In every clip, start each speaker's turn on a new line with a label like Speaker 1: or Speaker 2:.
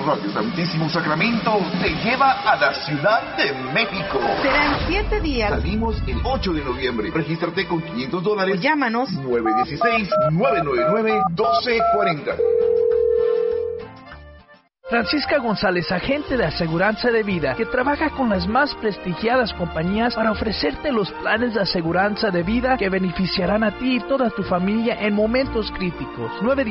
Speaker 1: Radio Santísimo Sacramento te lleva a la Ciudad de México.
Speaker 2: Serán 7 días.
Speaker 1: Salimos el 8 de noviembre. Regístrate con $500.
Speaker 2: O llámanos
Speaker 1: 916-999-1240.
Speaker 3: Francisca González, agente de aseguranza de vida, que trabaja con las más prestigiadas compañías para ofrecerte los planes de aseguranza de vida que beneficiarán a ti y toda tu familia en momentos críticos.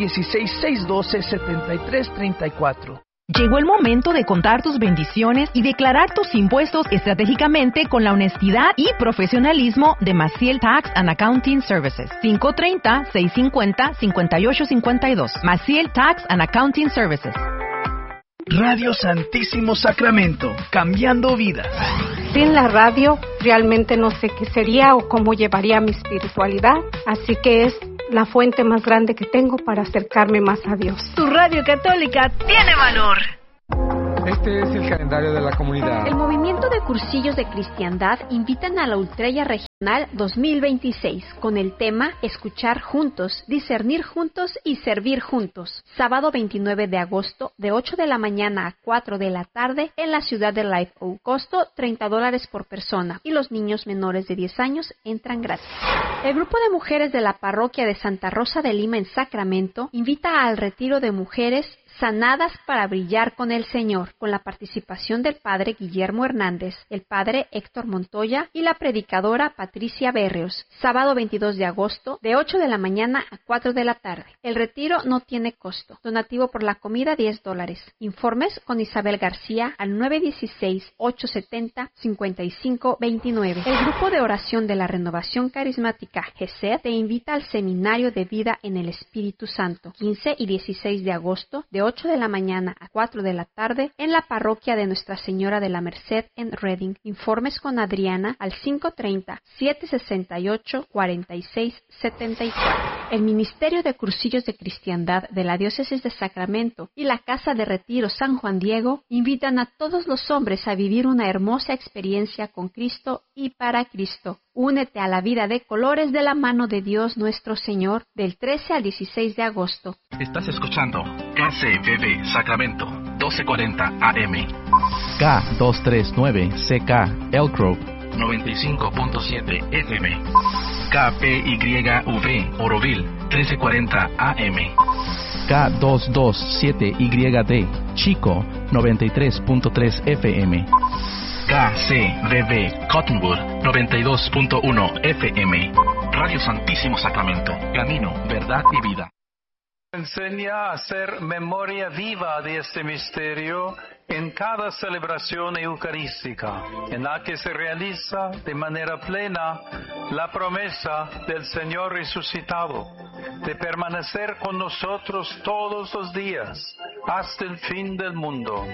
Speaker 3: 916-612-7334.
Speaker 4: Llegó el momento de contar tus bendiciones y declarar tus impuestos estratégicamente con la honestidad y profesionalismo de Maciel Tax and Accounting Services. 530-650-5852. Maciel Tax and Accounting Services.
Speaker 3: Radio Santísimo Sacramento, cambiando vidas.
Speaker 5: Sin la radio, realmente no sé qué sería o cómo llevaría mi espiritualidad, así que es la fuente más grande que tengo para acercarme más a Dios.
Speaker 4: Tu radio católica tiene valor.
Speaker 6: Este es el calendario de la comunidad.
Speaker 7: El movimiento de cursillos de cristiandad invitan a la Ultrella Regional 2026 con el tema Escuchar juntos, discernir juntos y servir juntos. Sábado 29 de agosto de 8 de la mañana a 4 de la tarde en la ciudad de Live Oak. Costo $30 por persona y los niños menores de 10 años entran gratis. El grupo de mujeres de la parroquia de Santa Rosa de Lima en Sacramento invita al retiro de mujeres sanadas para brillar con el Señor, con la participación del padre Guillermo Hernández, el padre Héctor Montoya y la predicadora Patricia Berrios, sábado 22 de agosto, de 8 de la mañana a 4 de la tarde. El retiro no tiene costo. Donativo por la comida, $10. Informes con Isabel García al 916-870-5529. El grupo de oración de la Renovación Carismática GESED te invita al Seminario de Vida en el Espíritu Santo, 15 y 16 de agosto, de 8 de la mañana a 4 de la tarde en la parroquia de Nuestra Señora de la Merced en Redding. Informes con Adriana al 530-768-4674. El Ministerio de Cursillos de Cristiandad de la Diócesis de Sacramento y la Casa de Retiro San Juan Diego invitan a todos los hombres a vivir una hermosa experiencia con Cristo y para Cristo. Únete a la vida de colores de la mano de Dios nuestro Señor del 13 al 16 de agosto.
Speaker 8: Estás escuchando KCBB Sacramento 1240 AM.
Speaker 9: K239CK Elk Grove
Speaker 8: 95.7 FM. KPYV Oroville 1340 AM.
Speaker 9: K227YD Chico 93.3 FM.
Speaker 8: KCBB Cottonwood 92.1 FM. Radio Santísimo Sacramento, camino, verdad y vida.
Speaker 10: Enseña a hacer memoria viva de este misterio en cada celebración eucarística, en la que se realiza de manera plena la promesa del Señor resucitado de permanecer con nosotros todos los días hasta el fin del mundo.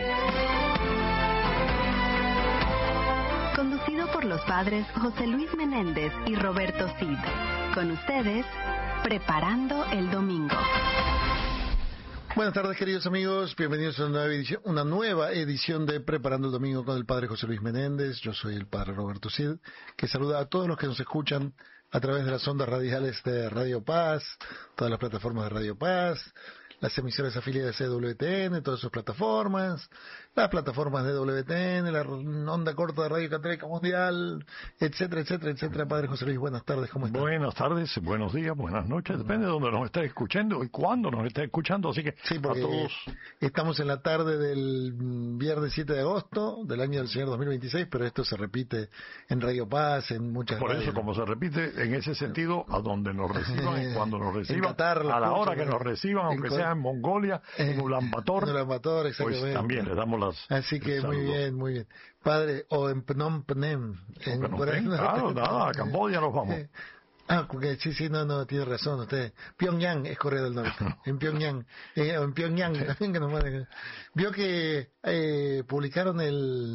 Speaker 11: Conducido por los padres José Luis Menéndez y Roberto Cid. Con ustedes, Preparando el Domingo.
Speaker 12: Buenas tardes, queridos amigos. Bienvenidos a una nueva edición de Preparando el Domingo con el padre José Luis Menéndez. Yo soy el padre Roberto Cid, que saluda a todos los que nos escuchan a través de las ondas radiales de Radio Paz, todas las plataformas de Radio Paz, las emisoras afiliadas de WTN, todas sus plataformas, las plataformas de WTN, la onda corta de Radio Católica Mundial, etcétera, etcétera, etcétera. Padre José Luis, buenas tardes, ¿cómo está?
Speaker 13: Buenas tardes, buenos días, buenas noches, depende de dónde nos esté escuchando y cuándo nos esté escuchando, así que
Speaker 12: sí, porque
Speaker 13: a todos.
Speaker 12: Estamos en la tarde del viernes 7 de agosto del año del Señor 2026, pero esto se repite en Radio Paz, en muchas
Speaker 13: Por
Speaker 12: radios.
Speaker 13: eso, como se repite, en ese sentido, a donde nos reciban, cuando nos reciban,
Speaker 12: Qatar,
Speaker 13: a la hora que nos reciban, aunque sea en Mongolia, en Ulan Bator,
Speaker 12: exactamente.
Speaker 13: Pues también le damos las.
Speaker 12: Así que muy bien, muy bien. Padre, o en Phnom Penh.
Speaker 13: Claro, nada, a Camboya nos vamos.
Speaker 12: Porque sí, no, tiene razón usted. Pyongyang es Corea del Norte. En Pyongyang. En Pyongyang también que nos mandan. Vio que publicaron el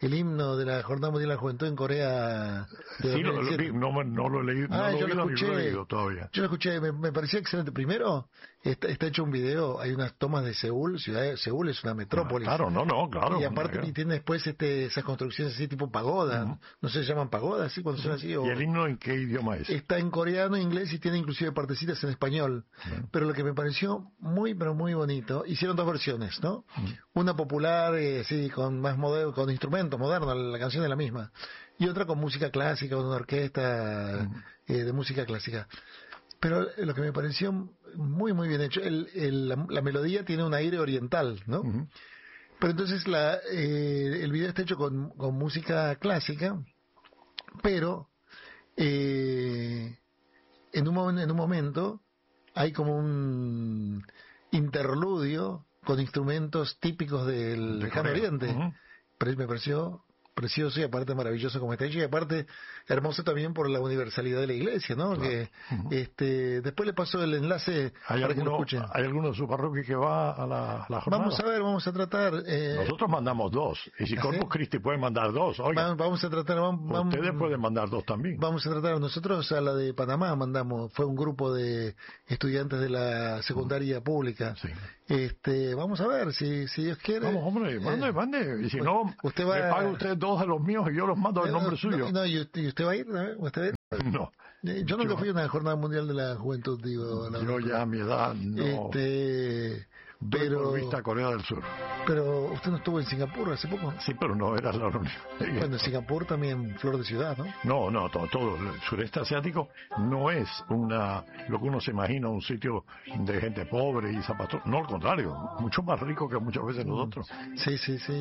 Speaker 12: el himno de la Jornada Mundial de la Juventud en Corea.
Speaker 13: Sí, no lo he leído,
Speaker 12: yo lo escuché,
Speaker 13: lo he leído todavía.
Speaker 12: Yo lo escuché, me parecía excelente. Primero, está hecho un video, hay unas tomas de Seúl, Seúl es una metrópolis.
Speaker 13: Claro.
Speaker 12: Y aparte tiene después esas construcciones así tipo pagoda, no se llaman pagodas, ¿sí? Cuando son así.
Speaker 13: ¿Y el himno en qué idioma es?
Speaker 12: Está en coreano, inglés y tiene inclusive partecitas en español. Pero lo que me pareció muy, pero muy bonito, hicieron dos versiones, ¿no? Una popular, sí, con más con instrumentos modernos, la canción es la misma. Y otra con música clásica, con una orquesta de música clásica. Pero lo que me pareció muy, muy bien hecho, la melodía tiene un aire oriental, ¿no? Pero entonces el video está hecho con música clásica, pero en un momento hay como un interludio con instrumentos típicos del Lejano Oriente. Pero me pareció precioso y aparte maravilloso como está hecho, y aparte hermoso también por la universalidad de la iglesia, ¿no? Claro. Que después le paso el enlace para que lo escuchen.
Speaker 13: ¿Hay alguno de su parroquia que va a la jornada?
Speaker 12: Vamos a tratar.
Speaker 13: Nosotros mandamos 2, y si Corpus Christi puede mandar 2, oiga.
Speaker 12: Vamos a tratar.
Speaker 13: Ustedes pueden mandar 2 también.
Speaker 12: Vamos a tratar. Nosotros a la de Panamá fue un grupo de estudiantes de la secundaria pública. Sí. Vamos a ver si Dios quiere.
Speaker 13: Vamos, hombre, mande. Y si no,
Speaker 12: usted
Speaker 13: me paga usted 2 de los míos y yo los mando en nombre suyo.
Speaker 12: ¿Y usted va a ir?
Speaker 13: No.
Speaker 12: Yo nunca fui a una jornada mundial de la juventud, digo.
Speaker 13: Yo ya a mi edad no. Pero vista a Corea del Sur.
Speaker 12: Pero usted no estuvo en Singapur hace poco.
Speaker 13: Sí, pero no era la única.
Speaker 12: Bueno, Singapur también flor de ciudad, ¿no?
Speaker 13: No, todo el sureste asiático no es lo que uno se imagina, un sitio de gente pobre y zapatos. No, al contrario, mucho más rico que muchas veces nosotros.
Speaker 12: Sí.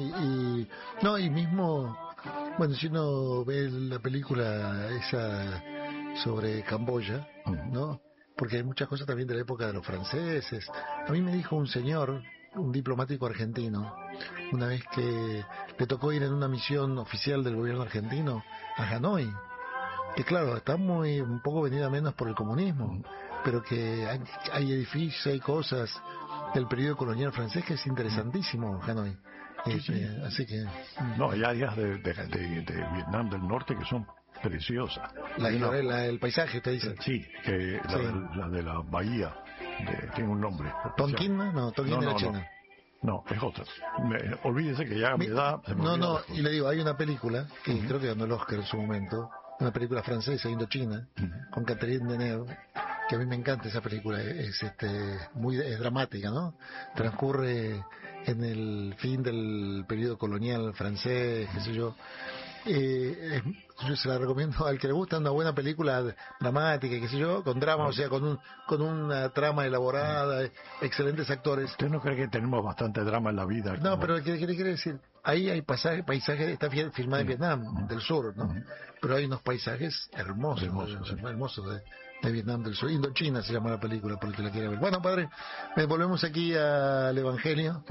Speaker 12: Y mismo, bueno, si uno ve la película esa sobre Camboya, ¿no? Porque hay muchas cosas también de la época de los franceses. A mí me dijo un señor, un diplomático argentino, una vez que le tocó ir en una misión oficial del gobierno argentino a Hanoi, que claro, está un poco venida menos por el comunismo, pero que hay edificios, hay cosas del periodo colonial francés que es interesantísimo Hanoi.
Speaker 13: Sí.
Speaker 12: Así que...
Speaker 13: No, hay áreas de Vietnam del Norte que son preciosas.
Speaker 12: El paisaje, usted dice.
Speaker 13: Sí, que la de la bahía tiene un nombre.
Speaker 12: ¿Tonkin? No, Tonkin era China.
Speaker 13: No, es otra. Olvídese que ya a mi edad...
Speaker 12: y le digo, hay una película que creo que ganó el Oscar en su momento, una película francesa, Indochina, con Catherine Deneuve, que a mí me encanta esa película, es dramática, ¿no? Transcurre en el fin del periodo colonial francés, qué sé yo. Yo se la recomiendo al que le gusta una buena película dramática, qué sé yo, con drama, o sea, con una trama elaborada, excelentes actores.
Speaker 13: ¿Usted no cree que tenemos bastante drama en la vida?
Speaker 12: No, pero ¿qué quiere decir? Ahí hay paisajes, está filmada en Vietnam del Sur, ¿no? Pero hay unos paisajes hermosos de Vietnam del Sur. Indochina se llama la película, por el que la quiera ver. Bueno, padre, volvemos aquí al Evangelio.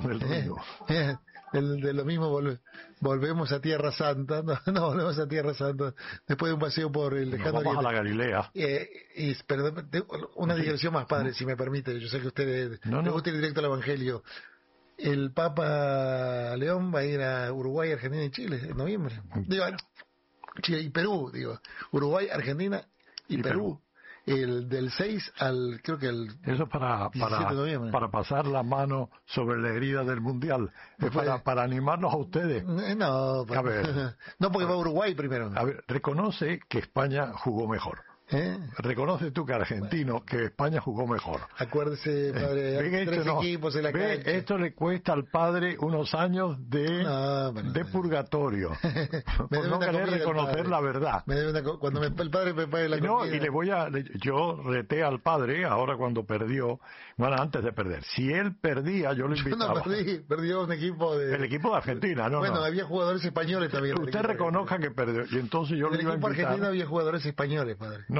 Speaker 12: De lo mismo volvemos a Tierra Santa, no volvemos a Tierra Santa después de un paseo por el Lejano Oriente.
Speaker 13: Vamos a la Galilea.
Speaker 12: Perdón, una digresión más, padre, si me permite. Yo sé que a usted le gusta ir directo al Evangelio. El Papa León va a ir a Uruguay, Argentina y Chile en noviembre. Chile y Perú, Uruguay, Argentina y Perú. Del 6 al, creo que
Speaker 13: eso para pasar la mano sobre la herida del Mundial, para animarnos a ustedes.
Speaker 12: No, porque va a Uruguay primero.
Speaker 13: A ver, reconoce que España jugó mejor. Reconoce tú que argentino que España jugó mejor.
Speaker 12: Acuérdese, padre, tres equipos en la cancha.
Speaker 13: Esto le cuesta al padre unos años de purgatorio por no querer reconocer la verdad.
Speaker 12: Cuando el padre me pague la comida.
Speaker 13: Yo reté al padre ahora cuando perdió, antes de perder. Si él perdía, yo lo invitaba.
Speaker 12: No perdió un equipo
Speaker 13: el equipo de Argentina,
Speaker 12: había jugadores españoles también.
Speaker 13: Usted reconozca que perdió y entonces yo lo iba a invitar.
Speaker 12: En Argentina había jugadores españoles, padre.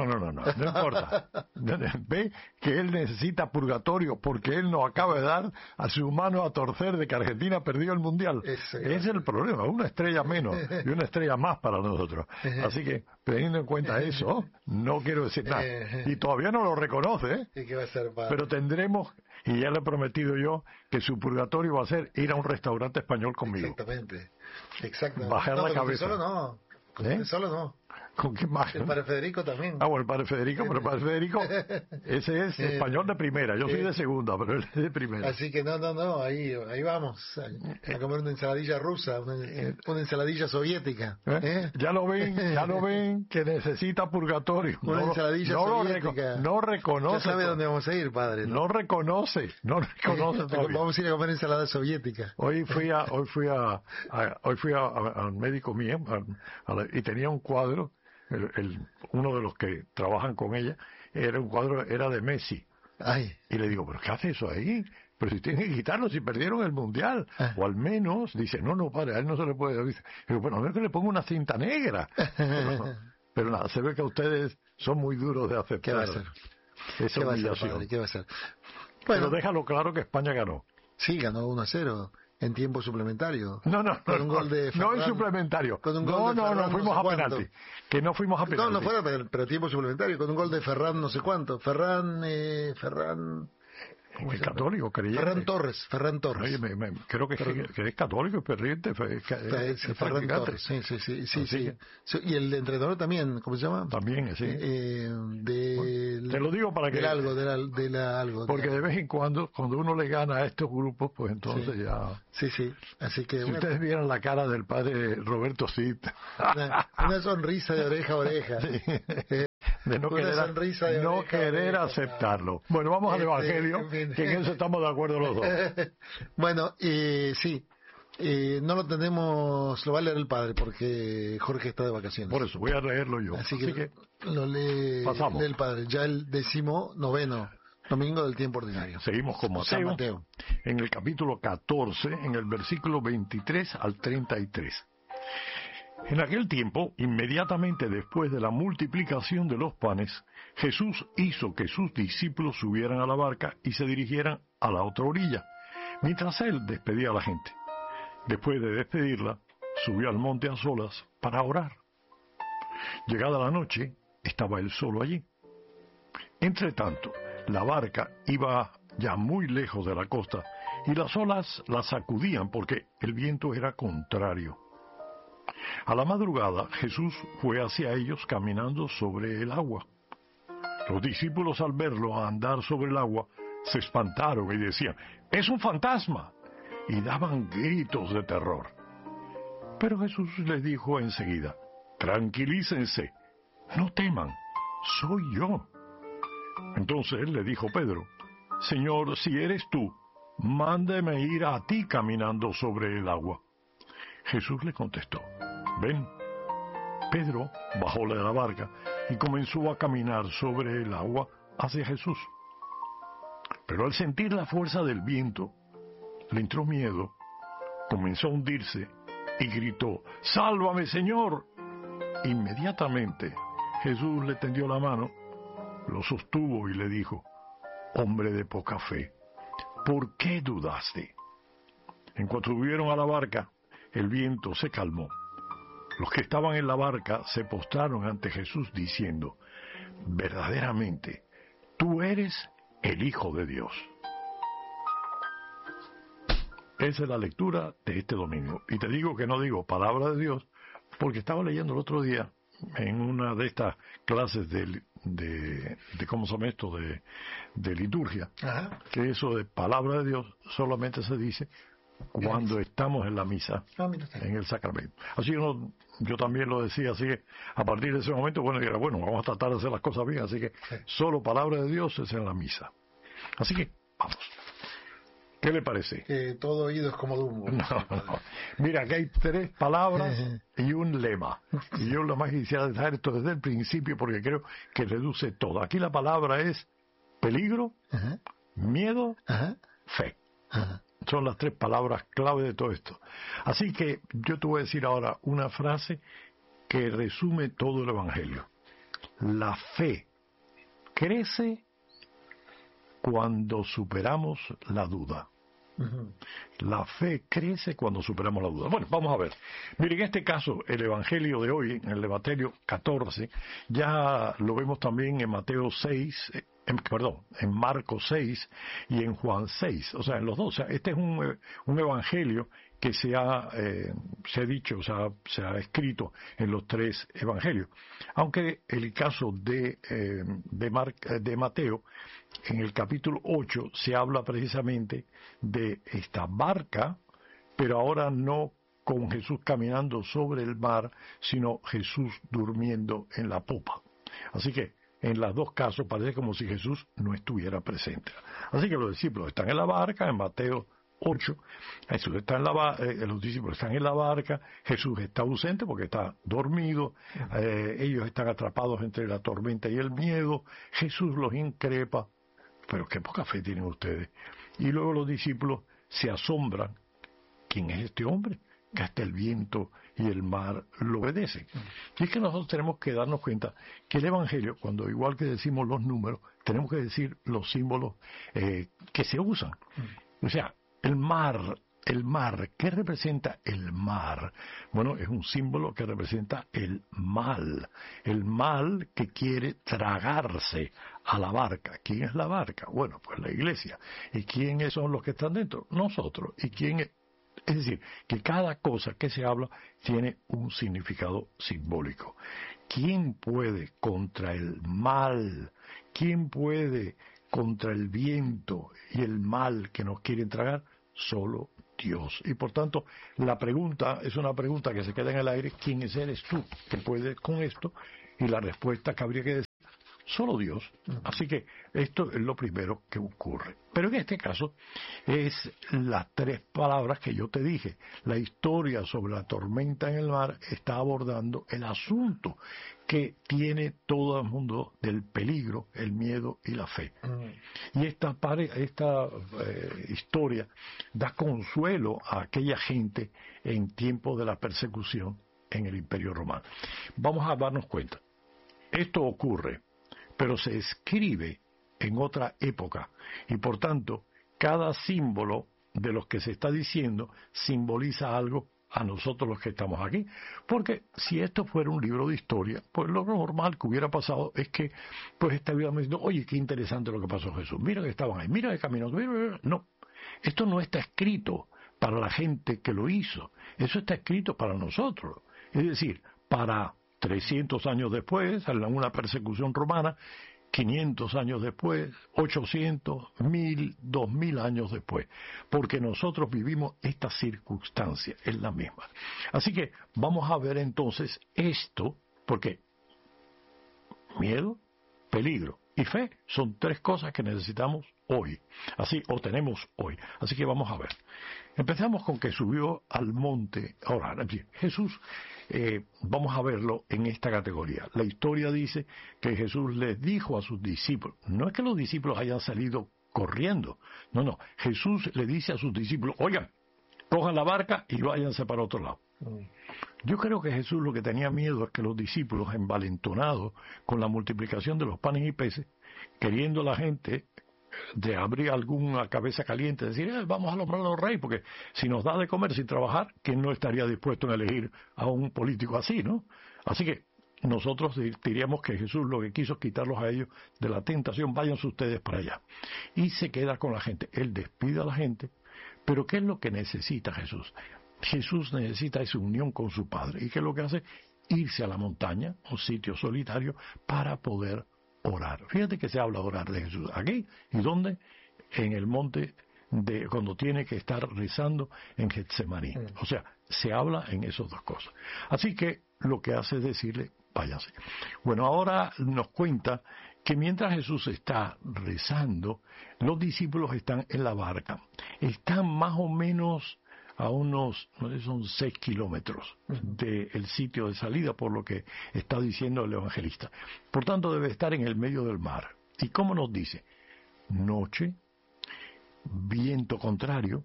Speaker 13: No importa. Ve que él necesita purgatorio porque él nos acaba de dar a su mano a torcer de que Argentina perdió el Mundial. Ese es el problema, una estrella menos y una estrella más para nosotros. Así que, teniendo en cuenta eso, no quiero decir nada. Y todavía no lo reconoce, ¿eh?
Speaker 12: ¿Y qué va a ser, padre?
Speaker 13: Pero tendremos, y ya le he prometido yo, que su purgatorio va a ser ir a un restaurante español conmigo.
Speaker 12: Exactamente.
Speaker 13: Bajar la cabeza.
Speaker 12: Solo no. Solo no.
Speaker 13: ¿Con qué más?
Speaker 12: El padre Federico también.
Speaker 13: Bueno, el padre Federico, pero el padre Federico, ese es español de primera, yo soy de segunda, pero él es de primera.
Speaker 12: Así que ahí vamos, a comer una ensaladilla rusa, una ensaladilla soviética.
Speaker 13: Ya lo ven que necesita purgatorio.
Speaker 12: Una ensaladilla soviética.
Speaker 13: No reconoce.
Speaker 12: Ya sabe dónde vamos a ir, padre.
Speaker 13: No reconoce todavía.
Speaker 12: Vamos a ir a comer ensalada soviética.
Speaker 13: Hoy fui al médico mío y tenía un cuadro. Uno de los que trabajan con ella era de Messi.
Speaker 12: Ay.
Speaker 13: Y le digo, ¿pero qué hace eso ahí? Pero si tienen que quitarlo, si perdieron el Mundial. O al menos, dice, no, padre, a él no se le puede. Dice, pero bueno, a ver que le pongo una cinta negra. Pero nada, se ve que ustedes son muy duros de aceptar.
Speaker 12: ¿Qué va a hacer?
Speaker 13: Esa humillación.
Speaker 12: ¿Qué va a hacer?
Speaker 13: Bueno, pero déjalo claro que España ganó.
Speaker 12: Sí, ganó 1-0. En tiempo suplementario.
Speaker 13: No,
Speaker 12: con un gol de Ferran,
Speaker 13: no en suplementario.
Speaker 12: Con un gol de Ferran,
Speaker 13: fuimos a penalti. Que no fuimos a penalti.
Speaker 12: No fue, pero tiempo suplementario, con un gol de Ferran no sé cuánto. Ferran...
Speaker 13: El católico, creyente.
Speaker 12: Ferran Torres.
Speaker 13: Oye, creo que es católico, es perriente.
Speaker 12: Ferran Torres, sí. Y el entrenador también, ¿cómo se llama?
Speaker 13: También, sí.
Speaker 12: Te
Speaker 13: lo digo para que...
Speaker 12: algo.
Speaker 13: Porque de vez en cuando uno le gana a estos grupos, pues entonces ya...
Speaker 12: Sí, así que...
Speaker 13: Si ustedes vieran la cara del padre Roberto Cid.
Speaker 12: Una sonrisa de oreja a oreja.
Speaker 13: Sí. De no querer aceptarlo. Bueno, vamos al Evangelio, que en eso estamos de acuerdo los dos.
Speaker 12: Bueno, sí, no lo tenemos, lo va a leer el padre, porque Jorge está de vacaciones.
Speaker 13: Por eso, voy a leerlo yo.
Speaker 12: Así que lo lee el padre, ya el 19º domingo del tiempo ordinario.
Speaker 13: Seguimos con Mateo, en el capítulo 14, en el versículo 23 al 33. En aquel tiempo, inmediatamente después de la multiplicación de los panes, Jesús hizo que sus discípulos subieran a la barca y se dirigieran a la otra orilla, mientras él despedía a la gente. Después de despedirla, subió al monte a solas para orar. Llegada la noche, estaba él solo allí. Entretanto, la barca iba ya muy lejos de la costa y las olas la sacudían porque el viento era contrario. A la madrugada Jesús fue hacia ellos caminando sobre el agua. Los discípulos, al verlo andar sobre el agua, se espantaron y decían, ¡es un fantasma! Y daban gritos de terror. Pero Jesús les dijo enseguida, tranquilícense, no teman, soy yo. Entonces le dijo Pedro, Señor, si eres tú, mándeme ir a ti caminando sobre el agua. Jesús le contestó, ven. Pedro bajó de la barca y comenzó a caminar sobre el agua hacia Jesús. Pero al sentir la fuerza del viento, le entró miedo, comenzó a hundirse y gritó, ¡sálvame, Señor! Inmediatamente Jesús le tendió la mano, lo sostuvo y le dijo, hombre de poca fe, ¿por qué dudaste? En cuanto subieron a la barca, el viento se calmó. Los que estaban en la barca se postraron ante Jesús diciendo, verdaderamente, tú eres el Hijo de Dios. Esa es la lectura de este domingo. Y te digo que no digo palabra de Dios, porque estaba leyendo el otro día en una de estas clases de ¿cómo se llama esto? De liturgia. Ajá. Que eso de palabra de Dios solamente se dice cuando estamos en la misa, en el sacramento. Así yo también lo decía, así que a partir de ese momento, vamos a tratar de hacer las cosas bien, así que solo palabra de Dios es en la misa. Así que, vamos. ¿Qué le parece?
Speaker 12: Que todo oído es como Dumbo.
Speaker 13: No. Mira, aquí hay 3 palabras y un lema. Y yo lo más quisiera dejar esto desde el principio porque creo que reduce todo. Aquí la palabra es peligro, miedo, fe. Son las 3 palabras clave de todo esto. Así que yo te voy a decir ahora una frase que resume todo el Evangelio. la fe crece cuando superamos la duda. La fe crece cuando superamos la duda. Bueno, vamos a ver. Miren, en este caso, el Evangelio de hoy, en el Evangelio 14, ya lo vemos también en Mateo 6, en Marcos 6 y en Juan 6. O sea, en los dos. O sea, este es un Evangelio que se ha dicho, o sea, se ha escrito en los tres Evangelios. Aunque el caso de Mateo, en el capítulo 8 se habla precisamente de esta barca, pero ahora no con Jesús caminando sobre el mar, sino Jesús durmiendo en la popa. Así que en los dos casos parece como si Jesús no estuviera presente. Así que los discípulos están en la barca, en Mateo 8, Jesús está los discípulos están en la barca, Jesús está ausente porque está dormido, ellos están atrapados entre la tormenta y el miedo, Jesús los increpa, pero qué poca fe tienen ustedes. Y luego los discípulos se asombran, ¿quién es este hombre? Que hasta el viento y el mar lo obedecen. Y es que nosotros tenemos que darnos cuenta que el Evangelio, cuando igual que decimos los números, tenemos que decir los símbolos que se usan. O sea, el mar, ¿qué representa el mar? Bueno, es un símbolo que representa el mal que quiere tragarse a la barca. ¿Quién es la barca? Bueno, pues la iglesia. ¿Y quiénes son los que están dentro? Nosotros. ¿Y quién es? Es decir, que cada cosa que se habla tiene un significado simbólico. ¿Quién puede contra el mal? ¿Quién puede contra el viento y el mal que nos quieren tragar? Solo Dios. Y por tanto, la pregunta es una pregunta que se queda en el aire: ¿quién eres tú que puedes con esto? Y la respuesta que habría que decir: solo Dios. Así que esto es lo primero que ocurre. Pero en este caso es las tres palabras que yo te dije. La historia sobre la tormenta en el mar está abordando el asunto que tiene todo el mundo del peligro, el miedo y la fe. Y esta historia da consuelo a aquella gente en tiempo de la persecución en el Imperio Romano. Vamos a darnos cuenta. Esto ocurre, pero se escribe en otra época, y por tanto cada símbolo de los que se está diciendo simboliza algo a nosotros los que estamos aquí, porque si esto fuera un libro de historia, pues lo normal que hubiera pasado es que pues estaríamos diciendo: oye, qué interesante lo que pasó a Jesús, mira que estaban ahí, mira que caminó. No, esto no está escrito para la gente que lo hizo, eso está escrito para nosotros, es decir, para 300 años después, en una persecución romana, 500 años después, 800, 1000, 2000 años después, porque nosotros vivimos esta circunstancia, es la misma. Así que vamos a ver entonces esto, porque miedo, peligro y fe son tres cosas que necesitamos hoy, así o tenemos hoy. Así que vamos a ver. Empezamos con que subió al monte a orar. Jesús, vamos a verlo en esta categoría. La historia dice que Jesús les dijo a sus discípulos, no es que los discípulos hayan salido corriendo, no, Jesús le dice a sus discípulos: oigan, cojan la barca y váyanse para otro lado. Yo creo que Jesús lo que tenía miedo es que los discípulos, envalentonados con la multiplicación de los panes y peces, queriendo la gente de abrir alguna cabeza caliente, decir: vamos a nombrar a los reyes, porque si nos da de comer sin trabajar, ¿quién no estaría dispuesto a elegir a un político así, no? Así que nosotros diríamos que Jesús lo que quiso es quitarlos a ellos de la tentación: váyanse ustedes para allá. Y se queda con la gente. Él despide a la gente, pero ¿qué es lo que necesita Jesús? Jesús necesita esa unión con su Padre. ¿Y qué es lo que hace? Irse a la montaña, un sitio solitario, para poder orar. Fíjate que se habla de orar de Jesús. ¿Aquí? ¿Y dónde? En el monte, cuando tiene que estar rezando en Getsemaní. O sea, se habla en esas dos cosas. Así que lo que hace es decirle: váyanse. Bueno, ahora nos cuenta que mientras Jesús está rezando, los discípulos están en la barca. Están más o menos a unos, no sé, son 6 kilómetros del sitio de salida, por lo que está diciendo el evangelista. Por tanto, debe estar en el medio del mar. ¿Y cómo nos dice? Noche, viento contrario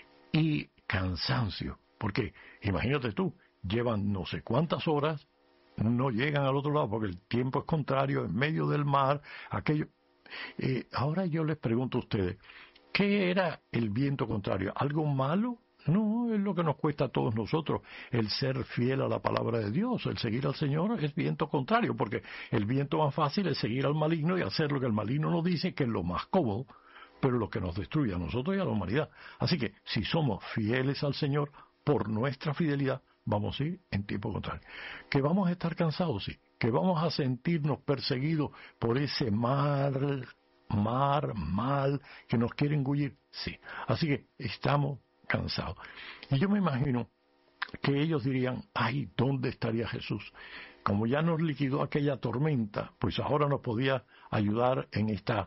Speaker 13: y cansancio. Porque, imagínate tú, llevan no sé cuántas horas no llegan al otro lado porque el tiempo es contrario, en medio del mar, aquello. Ahora yo les pregunto a ustedes, ¿qué era el viento contrario? ¿Algo malo? No, es lo que nos cuesta a todos nosotros, el ser fiel a la palabra de Dios, el seguir al Señor es viento contrario, porque el viento más fácil es seguir al maligno y hacer lo que el maligno nos dice, que es lo más cómodo, pero lo que nos destruye a nosotros y a la humanidad. Así que, si somos fieles al Señor, por nuestra fidelidad, vamos a ir en tiempo contrario. ¿Que vamos a estar cansados? Sí. ¿Que vamos a sentirnos perseguidos por ese mal que nos quiere engullir? Sí. Así que estamos cansados. Y yo me imagino que ellos dirían, ay, ¿dónde estaría Jesús? Como ya nos liquidó aquella tormenta, pues ahora nos podía ayudar en esta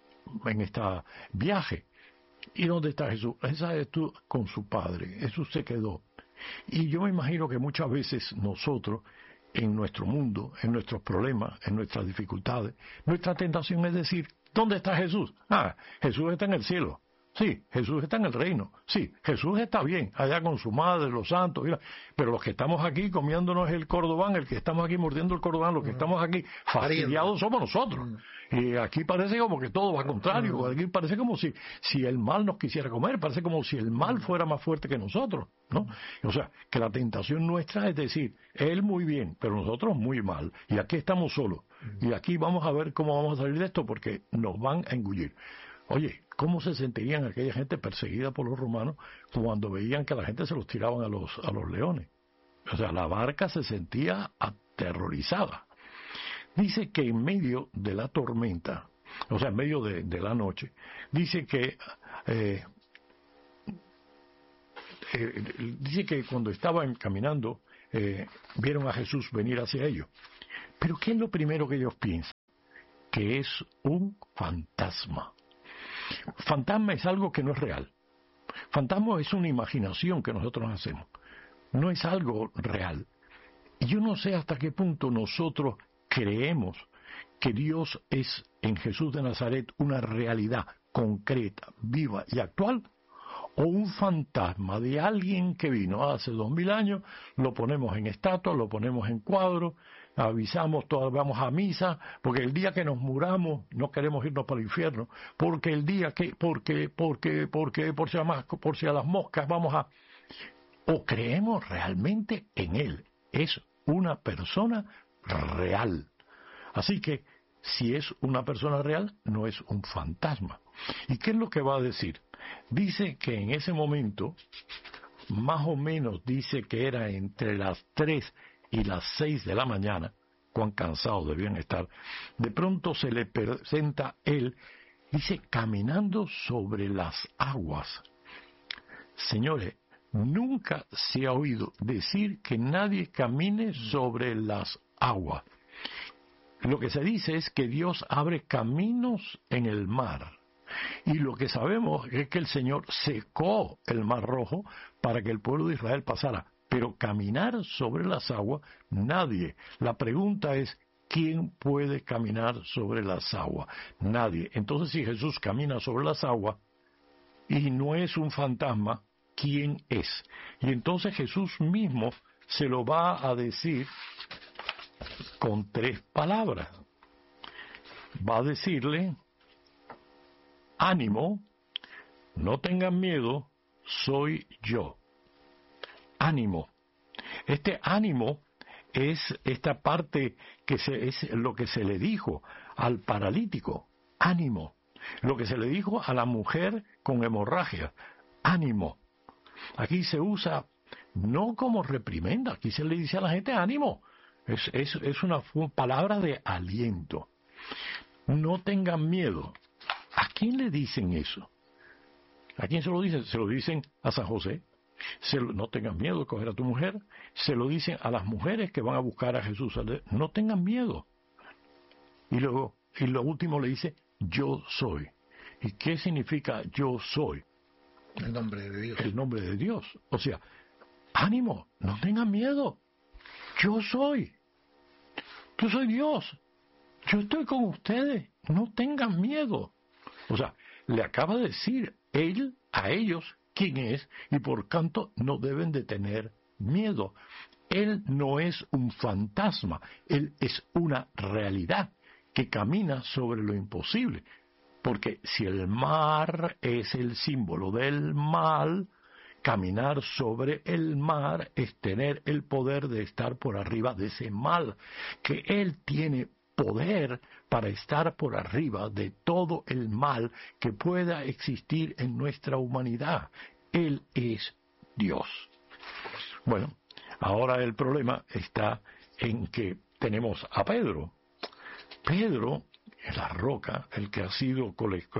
Speaker 13: viaje. ¿Y dónde está Jesús? Esa es tú con su Padre. Jesús se quedó. Y yo me imagino que muchas veces nosotros, en nuestro mundo, en nuestros problemas, en nuestras dificultades, nuestra tentación es decir, ¿dónde está Jesús? Ah, Jesús está en el cielo. Sí, Jesús está en el reino. Sí, Jesús está bien, allá con su madre, los santos. Mira. Pero los que estamos aquí comiéndonos el cordobán, el que estamos aquí mordiendo el cordobán, los que estamos aquí fastidiados somos nosotros. Y aquí parece como que todo va contrario. Aquí parece como si el mal nos quisiera comer. Parece como si el mal fuera más fuerte que nosotros, ¿no? O sea, que la tentación nuestra es decir, él muy bien, pero nosotros muy mal. Y aquí estamos solos. Y aquí vamos a ver cómo vamos a salir de esto porque nos van a engullir. Oye, ¿cómo se sentirían aquella gente perseguida por los romanos cuando veían que la gente se los tiraban a los leones? O sea, la barca se sentía aterrorizada. Dice que en medio de la tormenta, o sea, en medio de la noche, dice que cuando estaban caminando, vieron a Jesús venir hacia ellos. Pero ¿qué es lo primero que ellos piensan? Que es un fantasma. Fantasma es algo que no es real. Fantasma es una imaginación que nosotros hacemos. No es algo real. Y yo no sé hasta qué punto nosotros creemos que Dios es en Jesús de Nazaret una realidad concreta, viva y actual, o un fantasma de alguien que vino hace 2000 años, lo ponemos en estatua, lo ponemos en cuadro, avisamos, todos vamos a misa, porque el día que nos muramos no queremos irnos para el infierno, porque el día que, por si a las moscas vamos a... O creemos realmente en Él, es una persona real. Así que, si es una persona real, no es un fantasma. ¿Y qué es lo que va a decir? Dice que en ese momento, más o menos dice que era entre las 3 y las 6 de la mañana, cuán cansados debían estar, de pronto se le presenta él, dice, caminando sobre las aguas. Señores, nunca se ha oído decir que nadie camine sobre las aguas. Lo que se dice es que Dios abre caminos en el mar. Y lo que sabemos es que el Señor secó el Mar Rojo para que el pueblo de Israel pasara. Pero caminar sobre las aguas, nadie. La pregunta es, ¿quién puede caminar sobre las aguas? Nadie. Entonces, si Jesús camina sobre las aguas y no es un fantasma, ¿quién es? Y entonces Jesús mismo se lo va a decir con 3 palabras. Va a decirle, ánimo, no tengan miedo, soy yo. Ánimo. Este ánimo es esta parte que es lo que se le dijo al paralítico. Ánimo. Lo que se le dijo a la mujer con hemorragia. Ánimo. Aquí se usa no como reprimenda, aquí se le dice a la gente ánimo. Es una palabra de aliento. No tengan miedo. ¿A quién le dicen eso? ¿A quién se lo dicen? Se lo dicen a San José. No tengan miedo de coger a tu mujer. Se lo dicen a las mujeres que van a buscar a Jesús. No tengan miedo. Y luego, y lo último le dice, yo soy. ¿Y qué significa yo soy?
Speaker 12: El nombre de Dios.
Speaker 13: El nombre de Dios. O sea, ánimo, no tengan miedo. Yo soy. Yo soy Dios. Yo estoy con ustedes. No tengan miedo. O sea, le acaba de decir él a ellos quién es y por tanto no deben de tener miedo. Él no es un fantasma, Él es una realidad que camina sobre lo imposible. Porque si el mar es el símbolo del mal, caminar sobre el mar es tener el poder de estar por arriba de ese mal, que Él tiene poder para estar por arriba de todo el mal que pueda existir en nuestra humanidad. Él es Dios. Bueno, ahora el problema está en que tenemos a Pedro. Pedro es la roca, el que ha sido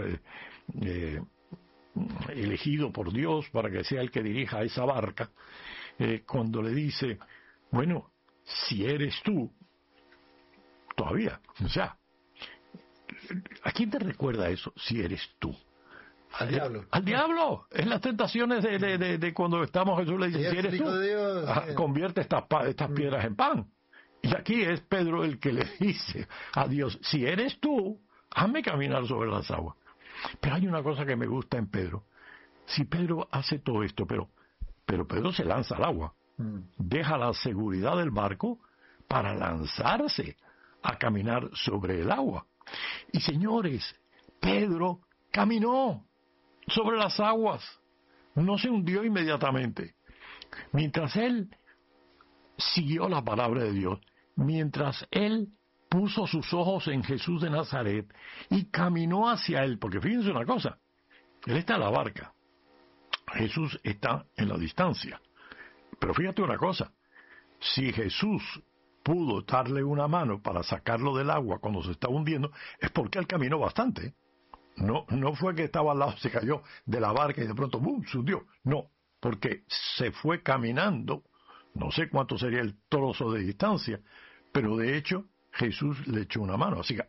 Speaker 13: elegido por Dios para que sea el que dirija esa barca, cuando le dice, bueno, si eres tú, todavía, o sea, ¿a quién te recuerda eso? Si eres tú.
Speaker 12: Al diablo.
Speaker 13: Al diablo. Es las tentaciones de cuando estamos, Jesús le dice, si eres tú, convierte estas piedras en pan. Y aquí es Pedro el que le dice a Dios, si eres tú, hazme caminar sobre las aguas. Pero hay una cosa que me gusta en Pedro. Si Pedro hace todo esto, pero Pedro se lanza al agua, deja la seguridad del barco para lanzarse a caminar sobre el agua. Y señores, Pedro caminó sobre las aguas, no se hundió inmediatamente. Mientras él siguió la palabra de Dios, mientras él puso sus ojos en Jesús de Nazaret y caminó hacia él, porque fíjense una cosa, él está en la barca, Jesús está en la distancia, pero fíjate una cosa, si Jesús pudo darle una mano para sacarlo del agua cuando se estaba hundiendo, es porque él caminó bastante. No fue que estaba al lado, se cayó de la barca y de pronto ¡bum!, se hundió. No, porque se fue caminando, no sé cuánto sería el trozo de distancia, pero de hecho Jesús le echó una mano. Así que